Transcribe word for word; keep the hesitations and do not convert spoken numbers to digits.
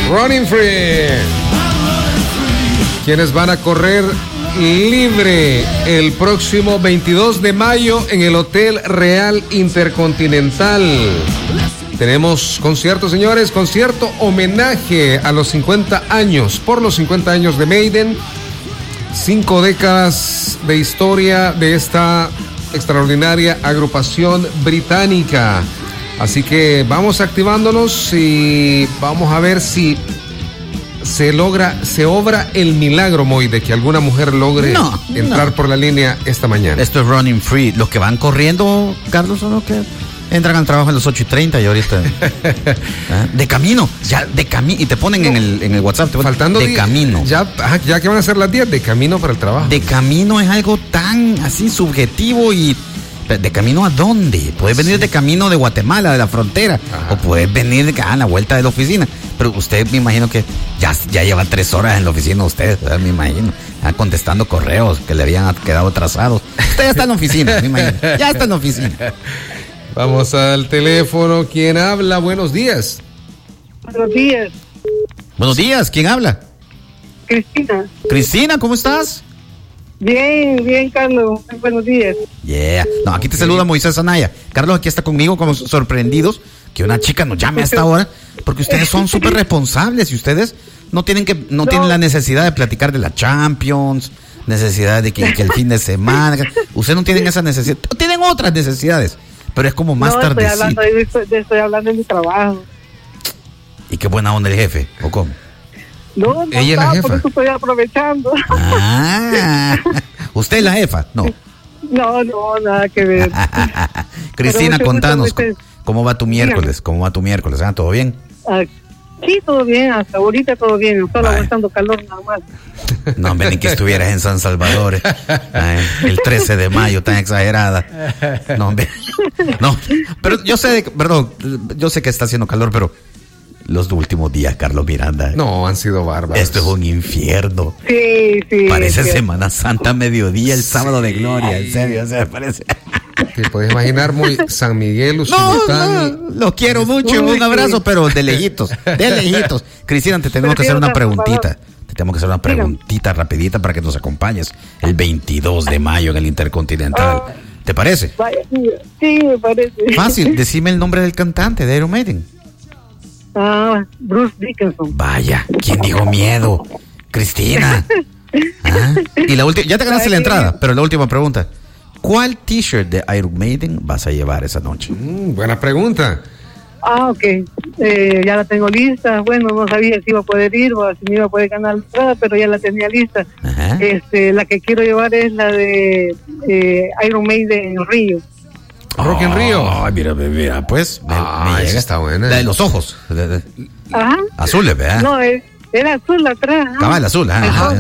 Running Free. Quienes van a correr libre el próximo veintidós de mayo en el Hotel Real Intercontinental. Tenemos concierto, señores, concierto homenaje a los cincuenta años, por los cincuenta años de Maiden, cinco décadas de historia de esta extraordinaria agrupación británica. Así que vamos activándonos y vamos a ver si se logra, se obra el milagro, Moy, de que alguna mujer logre no, entrar no. por la línea esta mañana. Esto es Running Free. Los que van corriendo, Carlos, son los que entran al trabajo a las ocho y treinta y ahorita de camino, ya de camino, y te ponen no. en el en el WhatsApp, te ponen, faltando de di- camino. Ya, ya que van a ser las diez, de camino para el trabajo. De camino es algo tan así subjetivo y ¿de camino a dónde? Puedes venir sí. de camino de Guatemala, de la frontera, ajá. o puedes venir de a la vuelta de la oficina. Pero usted me imagino que ya, ya lleva tres horas en la oficina usted, ¿verdad? Me imagino, ya contestando correos que le habían quedado atrasados. Usted ya está en la oficina, me imagino, ya está en la oficina. Vamos al teléfono. ¿Quién habla? Buenos días. Buenos días. Buenos días, ¿quién habla? Cristina. Cristina, ¿cómo estás? Bien, bien, Carlos. Buenos días. Yeah. No, aquí te saluda Moisés Anaya. Carlos aquí está conmigo, como sorprendidos que una chica nos llame a esta hora, porque ustedes son súper responsables y ustedes no tienen que, no, no tienen la necesidad de platicar de la Champions, necesidad de que, que el fin de semana. Ustedes no tienen esa necesidad, tienen otras necesidades, pero es como más no, tardecito. Estoy hablando, estoy, estoy hablando de mi trabajo. ¿Y qué buena onda el jefe? ¿O cómo? No, no, ella es la jefa. Por eso estoy aprovechando. Ah, ¿usted es la jefa? No. No, no, nada que ver. Cristina, contanos, ¿cómo va tu miércoles? ¿Cómo va tu miércoles? ¿Ah, todo bien? Ah, sí, todo bien, hasta ahorita todo bien, solo aguantando calor nada más. No, hombre, ni que estuvieras en San Salvador. Ay, el trece de mayo, tan exagerada. No, hombre. No, pero yo sé, perdón, yo sé que está haciendo calor, pero los últimos días, Carlos Miranda. No, han sido bárbaros. Esto es un infierno. Sí, sí. Parece sí. Semana Santa mediodía, el sábado de gloria, en serio, o sea, parece. Te puedes imaginar muy San Miguel, Usulután. No, no, los quiero mucho, un abrazo, pero de lejitos, de lejitos. Cristina, te tenemos que hacer una preguntita. Te tenemos que hacer una preguntita rapidita para que nos acompañes el veintidós de mayo en el Intercontinental. ¿Te parece? Sí, me parece. Fácil, decime el nombre del cantante de Iron Maiden. Ah, Bruce Dickinson. Vaya, ¿quién dijo miedo? Cristina. ¿Ah? Y la última, ya te ganaste la entrada, pero la última pregunta. ¿Cuál t-shirt de Iron Maiden vas a llevar esa noche? Mm, buena pregunta. Ah, ok. Eh, ya la tengo lista. Bueno, no sabía si iba a poder ir o si me iba a poder ganar la entrada, pero ya la tenía lista. Ajá. Este, la que quiero llevar es la de eh, Iron Maiden en Río. Rock en Río. Ay, mira, mira, pues. Me, ah, me esa está buena. La de los ojos. Ajá. Azules, ¿verdad? No, era azul atrás. Cabal, azul, ajá.